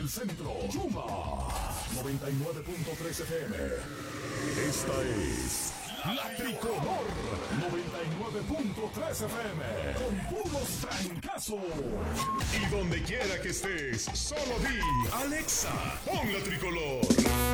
Centro, Yuma, 99.3 FM. Esta es La Tricolor, 99.3 FM, con puros trancazos. Y donde quiera que estés, solo di, Alexa, pon La Tricolor.